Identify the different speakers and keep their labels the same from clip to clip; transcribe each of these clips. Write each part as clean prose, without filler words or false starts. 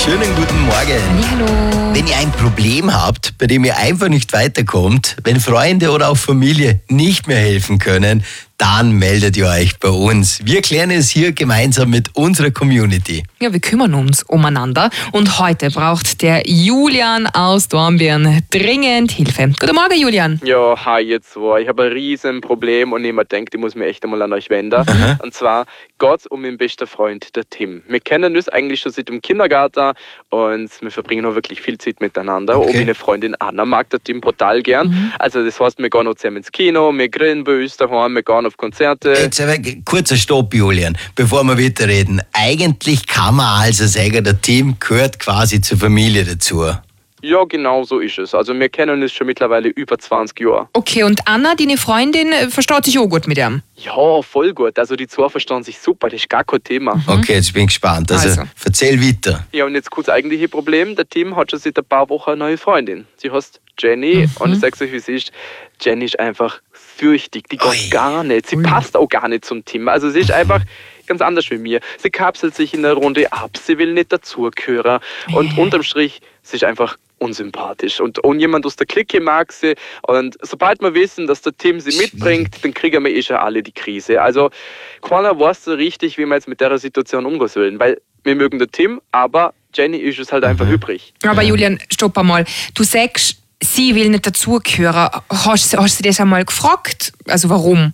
Speaker 1: schönen guten Morgen.
Speaker 2: Hallo.
Speaker 1: Wenn ihr ein Problem habt, bei dem ihr einfach nicht weiterkommt, wenn Freunde oder auch Familie nicht mehr helfen können, dann meldet ihr euch bei uns. Wir klären es hier gemeinsam mit unserer Community.
Speaker 2: Ja, wir kümmern uns umeinander und heute braucht der Julian aus Dornbirn dringend Hilfe. Guten Morgen, Julian.
Speaker 3: Ja, hi ihr zwei. Ich habe ein riesen Problem und jemand denkt, ich muss mich echt einmal an euch wenden. Und zwar geht es um meinen besten Freund, der Tim. Wir kennen uns eigentlich schon seit dem Kindergarten und wir verbringen auch wirklich viel Zeit miteinander.
Speaker 1: Okay.
Speaker 3: Und meine Freundin Anna mag der Tim brutal gern. Also das heißt, wir gehen auch zusammen ins Kino, wir grillen bei uns daheim, wir gehen auf Konzerte.
Speaker 1: Jetzt aber kurzer Stopp, Julian, bevor wir weiterreden. Eigentlich kann man also sagen, der Tim gehört quasi zur Familie dazu.
Speaker 3: Ja, genau so ist es. Also wir kennen uns schon mittlerweile über 20 Jahre.
Speaker 2: Okay, und Anna, deine Freundin, versteht sich auch gut mit ihm?
Speaker 3: Ja, voll gut. Also die zwei verstehen sich super, das ist gar kein Thema.
Speaker 1: Okay, jetzt bin ich gespannt. Also, erzähl weiter.
Speaker 3: Ja, und jetzt kommt das eigentliche Problem. Der Tim hat schon seit ein paar Wochen eine neue Freundin. Sie heißt Jenny und ich sag's euch, wie es ist. Jenny ist einfach fürchtig. Die geht gar nicht. Sie passt auch gar nicht zum Tim. Also sie ist einfach ganz anders wie mir. Sie kapselt sich in der Runde ab. Sie will nicht dazugehören. Und unterm Strich, sie ist einfach unsympathisch. Und jemand aus der Clique mag sie. Und sobald wir wissen, dass der Tim sie mitbringt, dann kriegen wir schon alle die Krise. Also keiner weiß so richtig, wie wir jetzt mit der Situation umgehen sollen. Weil wir mögen den Tim, aber Jenny ist es halt einfach übrig.
Speaker 2: Aber Julian, stopp einmal. Du sagst, sie will nicht dazugehören. Hast du das einmal gefragt? Also warum?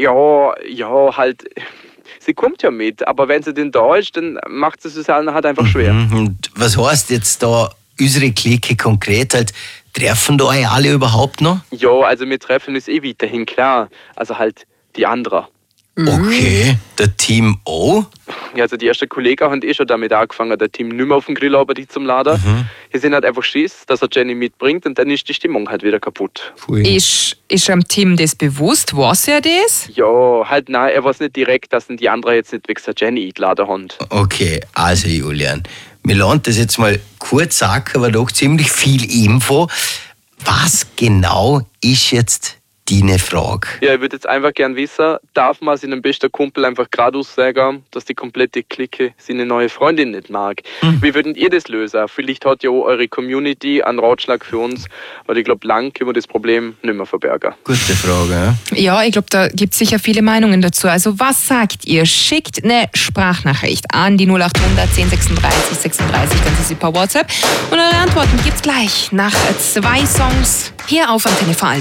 Speaker 3: Ja, halt. Sie kommt ja mit, aber wenn sie denn da ist, dann macht sie es halt einfach schwer.
Speaker 1: Und was heißt jetzt da unsere Clique konkret? Halt, treffen da euch alle überhaupt noch?
Speaker 3: Ja, also wir treffen uns weiterhin, klar. Also halt die anderen.
Speaker 1: Okay, der Team O?
Speaker 3: Ja, also die ersten Kollegen haben schon damit angefangen, der Team nicht mehr auf dem Grill arbeitet zum Laden. Die sind halt einfach Schiss, dass er Jenny mitbringt und dann ist die Stimmung halt wieder kaputt.
Speaker 2: Ist dem Tim das bewusst? Weiß er das?
Speaker 3: Ja, halt nein, er weiß nicht direkt, dass die anderen jetzt nicht wegen der Jenny eingeladen haben.
Speaker 1: Okay, also Julian, wir lassen das jetzt mal kurz sagen, aber doch ziemlich viel Info. Was genau ist jetzt deine Frage?
Speaker 3: Ja, ich würde jetzt einfach gern wissen, darf man seinem besten Kumpel einfach geradeaus sagen, dass die komplette Clique seine neue Freundin nicht mag? Wie würdet ihr das lösen? Vielleicht hat ja auch eure Community einen Ratschlag für uns, weil ich glaube, lang können wir das Problem nicht mehr verbergen.
Speaker 1: Gute Frage, ja?
Speaker 2: Ja, ich glaube, da gibt es sicher viele Meinungen dazu. Also was sagt ihr? Schickt eine Sprachnachricht an die 0800 10 36 36, ganz easy per WhatsApp. Und eure Antworten gibt's gleich nach 2 Songs hier auf Antenne Vorarlberg.